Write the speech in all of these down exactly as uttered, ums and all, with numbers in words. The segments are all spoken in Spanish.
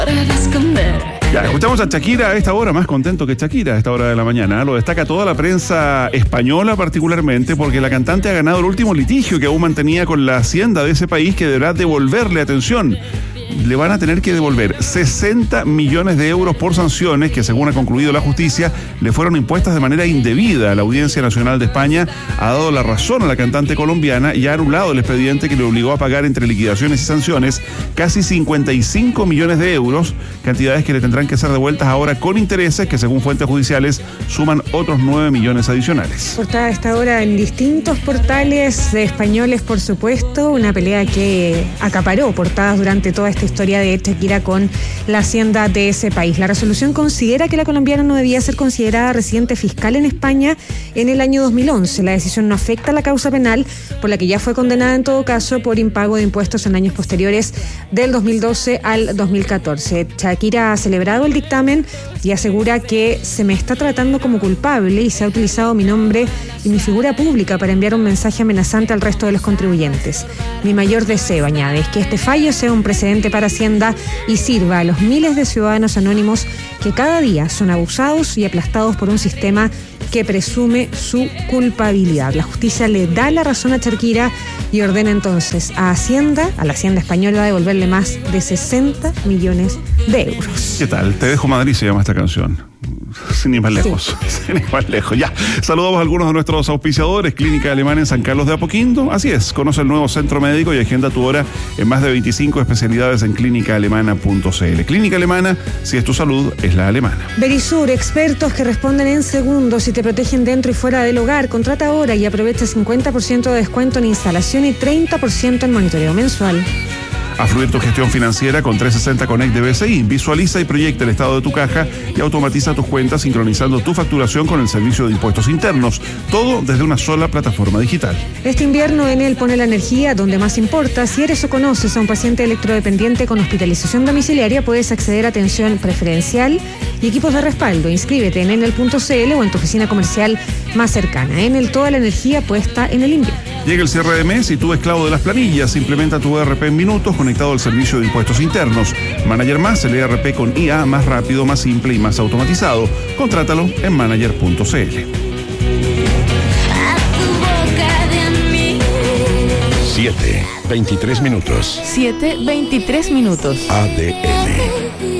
para esconder. Ya, escuchamos a Shakira a esta hora, más contento que Shakira a esta hora de la mañana. Lo destaca toda la prensa española particularmente porque la cantante ha ganado el último litigio que aún mantenía con la hacienda de ese país, que deberá devolverle, atención, le van a tener que devolver sesenta millones de euros por sanciones que, según ha concluido la justicia, le fueron impuestas de manera indebida. La Audiencia Nacional de España ha dado la razón a la cantante colombiana y ha anulado el expediente que le obligó a pagar, entre liquidaciones y sanciones, casi cincuenta y cinco millones de euros, cantidades que le tendrán que ser devueltas ahora con intereses que, según fuentes judiciales, suman otros nueve millones adicionales. Portada a esta hora en distintos portales españoles, por supuesto, una pelea que acaparó portadas durante toda esta historia de Shakira con la hacienda de ese país. La resolución considera que la colombiana no debía ser considerada residente fiscal en España en el año dos mil once. La decisión no afecta a la causa penal, por la que ya fue condenada en todo caso por impago de impuestos en años posteriores del dos mil doce al dos mil catorce. Shakira ha celebrado el dictamen y asegura que se me está tratando como culpable y se ha utilizado mi nombre y mi figura pública para enviar un mensaje amenazante al resto de los contribuyentes. Mi mayor deseo, añade, es que este fallo sea un precedente para Hacienda y sirva a los miles de ciudadanos anónimos que cada día son abusados y aplastados por un sistema que presume su culpabilidad. La justicia le da la razón a Shakira y ordena entonces a Hacienda, a la Hacienda española, devolverle más de sesenta millones de euros. ¿Qué tal? Te dejo Madrid, se llama esta canción. Sin ir más lejos, sí. Sin ir más lejos. Ya, saludamos a algunos de nuestros auspiciadores. Clínica Alemana en San Carlos de Apoquindo. Así es, conoce el nuevo centro médico y agenda tu hora en más de veinticinco especialidades en clínica alemana punto c l. Clínica Alemana, si es tu salud, es la alemana. Verisur, expertos que responden en segundos y te protegen dentro y fuera del hogar. Contrata ahora y aprovecha cincuenta por ciento de descuento en instalación y treinta por ciento en monitoreo mensual. A fluir tu gestión financiera con trescientos sesenta Connect de B C I. Visualiza y proyecta el estado de tu caja y automatiza tus cuentas sincronizando tu facturación con el servicio de impuestos internos. Todo desde una sola plataforma digital. Este invierno Enel pone la energía donde más importa. Si eres o conoces a un paciente electrodependiente con hospitalización domiciliaria, puedes acceder a atención preferencial y equipos de respaldo. Inscríbete en enel punto c l o en tu oficina comercial más cercana. Enel, toda la energía puesta en el invierno. Llega el cierre de mes y tú, esclavo de las planillas, implementa tu E R P en minutos conectado al servicio de impuestos internos. Manager Más, el E R P con I A más rápido, más simple y más automatizado. Contrátalo en manager punto c l. siete, veintitrés minutos. siete, veintitrés minutos. A D N.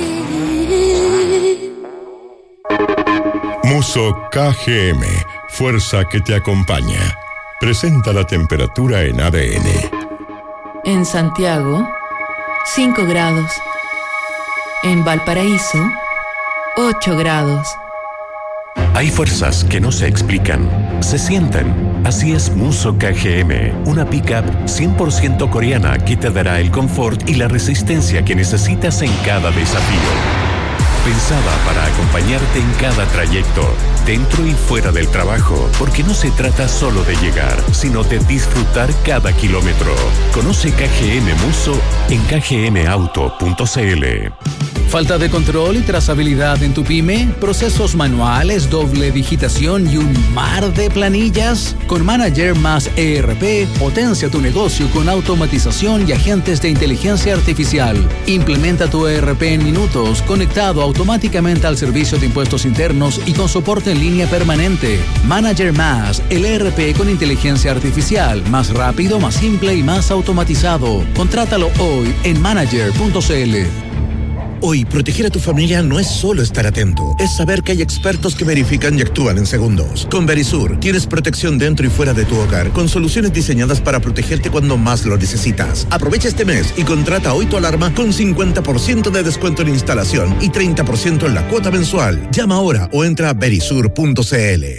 Muso K G M, fuerza que te acompaña. Presenta la temperatura en A D N. En Santiago, cinco grados. En Valparaíso, ocho grados. Hay fuerzas que no se explican, se sienten. Así es Muso K G M, una pickup cien por ciento coreana que te dará el confort y la resistencia que necesitas en cada desafío. Pensada para acompañarte en cada trayecto, dentro y fuera del trabajo, porque no se trata solo de llegar, sino de disfrutar cada kilómetro. Conoce K G M Muso en k g m auto punto c l. ¿Falta de control y trazabilidad en tu pyme? ¿Procesos manuales, doble digitación y un mar de planillas? Con Manager Más E R P, potencia tu negocio con automatización y agentes de inteligencia artificial. Implementa tu E R P en minutos, conectado automáticamente al servicio de impuestos internos y con soporte en línea permanente. Manager Más, el E R P con inteligencia artificial, más rápido, más simple y más automatizado. Contrátalo hoy en manager punto c l. Hoy, proteger a tu familia no es solo estar atento, es saber que hay expertos que verifican y actúan en segundos. Con Verisur, tienes protección dentro y fuera de tu hogar, con soluciones diseñadas para protegerte cuando más lo necesitas. Aprovecha este mes y contrata hoy tu alarma con cincuenta por ciento de descuento en instalación y treinta por ciento en la cuota mensual. Llama ahora o entra a verisur punto c l.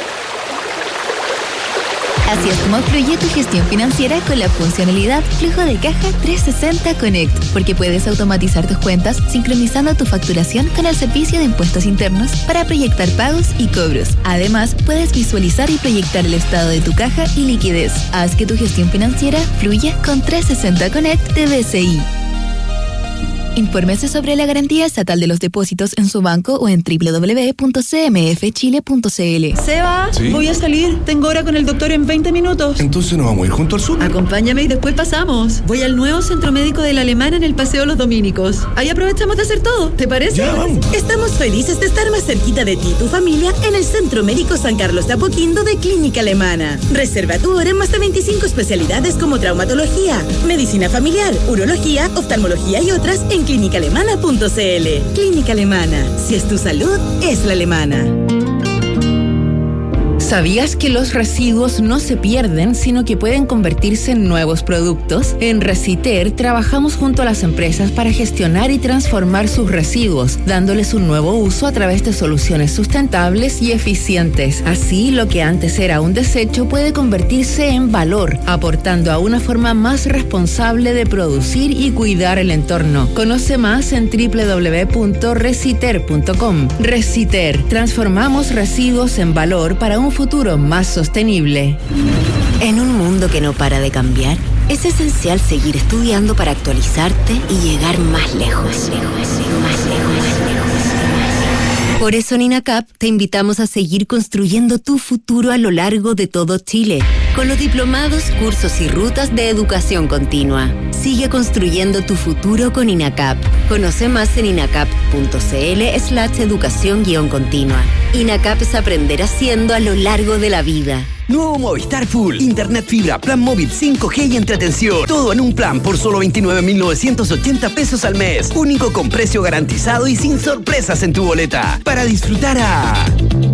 Así es como fluye tu gestión financiera con la funcionalidad Flujo de Caja trescientos sesenta Connect, porque puedes automatizar tus cuentas sincronizando tu facturación con el servicio de impuestos internos para proyectar pagos y cobros. Además, puedes visualizar y proyectar el estado de tu caja y liquidez. Haz que tu gestión financiera fluya con trescientos sesenta Connect de B C I. Infórmese sobre la garantía estatal de los depósitos en su banco o en doble u doble u doble u punto c m f chile punto c l. Seba, ¿Sí? Voy a salir. Tengo hora con el doctor en veinte minutos. Entonces nos vamos a ir junto al sur. Acompáñame y después pasamos. Voy al nuevo centro médico de la Alemana en el Paseo Los Dominicos. Ahí aprovechamos de hacer todo. ¿Te parece? Ya, vamos. Estamos felices de estar más cerquita de ti y tu familia en el Centro Médico San Carlos de Apoquindo de Clínica Alemana. Reserva tu hora en más de veinticinco especialidades como traumatología, medicina familiar, urología, oftalmología y otras en clínica alemana punto c l. Clínica Alemana. Si es tu salud, es la alemana. ¿Sabías que los residuos no se pierden, sino que pueden convertirse en nuevos productos? En Reciter trabajamos junto a las empresas para gestionar y transformar sus residuos, dándoles un nuevo uso a través de soluciones sustentables y eficientes. Así, lo que antes era un desecho puede convertirse en valor, aportando a una forma más responsable de producir y cuidar el entorno. Conoce más en doble u doble u doble u punto reciter punto com. Reciter, transformamos residuos en valor para un futuro más sostenible. En un mundo que no para de cambiar, es esencial seguir estudiando para actualizarte y llegar más lejos. Más lejos, más lejos. Por eso en INACAP te invitamos a seguir construyendo tu futuro a lo largo de todo Chile, con los diplomados, cursos y rutas de educación continua. Sigue construyendo tu futuro con INACAP. Conoce más en inacap punto c l slash educación guión continua. INACAP es aprender haciendo a lo largo de la vida. Nuevo Movistar Full, internet fibra, plan móvil cinco G y entretención. Todo en un plan por solo veintinueve mil novecientos ochenta pesos al mes. Único con precio garantizado y sin sorpresas en tu boleta. Para disfrutar a